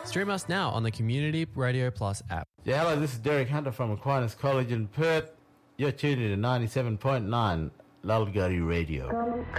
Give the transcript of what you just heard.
Stream us now on the Community Radio Plus app. Yeah, hello, this is Derek Hunter from Aquinas College in Perth. You're tuned in to 97.9 Lalgari Radio.